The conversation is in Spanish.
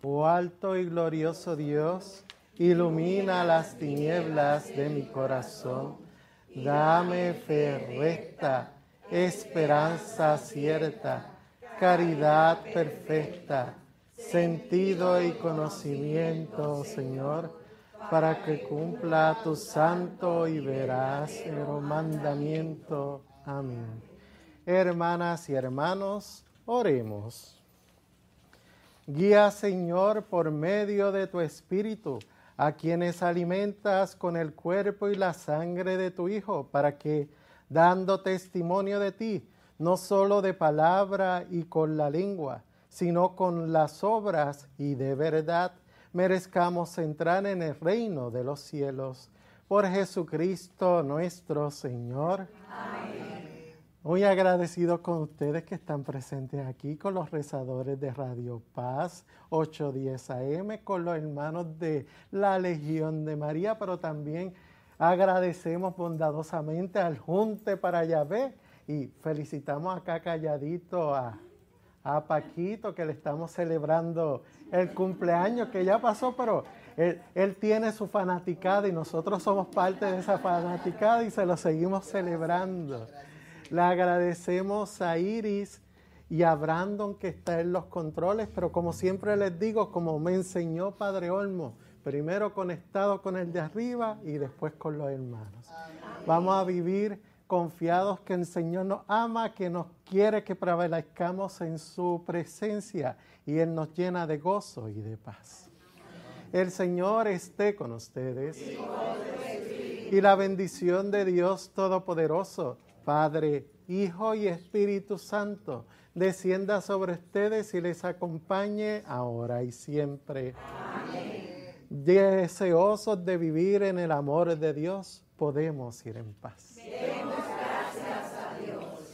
Oh alto y glorioso Dios, ilumina las tinieblas de mi corazón. Dame fe recta, esperanza cierta, caridad perfecta, sentido y conocimiento, Señor, para que cumpla tu santo y veraz mandamiento. Amén. Hermanas y hermanos, oremos. Guía, Señor, por medio de tu Espíritu, a quienes alimentas con el cuerpo y la sangre de tu Hijo, para que, dando testimonio de ti, no solo de palabra y con la lengua, sino con las obras y de verdad, merezcamos entrar en el reino de los cielos. Por Jesucristo nuestro Señor. Amén. Muy agradecido con ustedes que están presentes aquí, con los rezadores de Radio Paz 810 AM, con los hermanos de la Legión de María, pero también agradecemos bondadosamente al Junte para Yahvé y felicitamos acá calladito a Paquito, que le estamos celebrando el cumpleaños que ya pasó, pero él tiene su fanaticada y nosotros somos parte de esa fanaticada y se lo seguimos celebrando. Le agradecemos a Iris y a Brandon, que está en los controles, pero como siempre les digo, como me enseñó Padre Olmo, primero conectado con el de arriba y después con los hermanos. Amén. Vamos a vivir confiados que el Señor nos ama, que nos quiere que prevalezcamos en su presencia y Él nos llena de gozo y de paz. El Señor esté con ustedes. Y la bendición de Dios Todopoderoso, Padre, Hijo y Espíritu Santo, descienda sobre ustedes y les acompañe ahora y siempre. Amén. Deseosos de vivir en el amor de Dios, podemos ir en paz. Demos gracias a Dios.